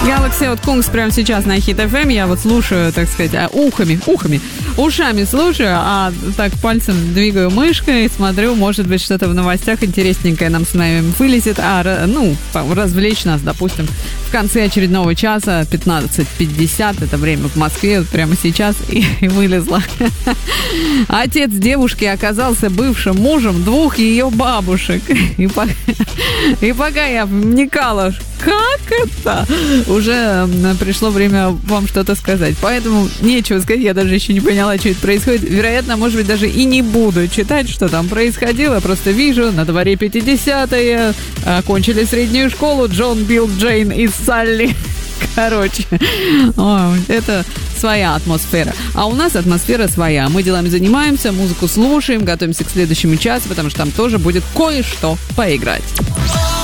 Galaxy от Kungs прямо сейчас на Hit FM. Я вот слушаю, так сказать, ушами слушаю, а так пальцем двигаю мышкой, смотрю, может быть, что-то в новостях интересненькое нам с вами вылезет, развлечь нас, допустим, в конце очередного часа, 15:50, это время в Москве, вот прямо сейчас и вылезла. Отец девушки оказался бывшим мужем 2 ее бабушек. И пока я вникала, как это, уже пришло время вам что-то сказать. Поэтому нечего сказать, я даже еще не поняла, что это происходит. Вероятно, может быть, даже и не буду читать, что там происходило. Просто вижу, на дворе 50-е, окончили среднюю школу Джон, Билл, Джейн и Салли. Короче, это своя атмосфера. А у нас атмосфера своя. Мы делами занимаемся, музыку слушаем, готовимся к следующему часу, потому что там тоже будет кое-что поиграть.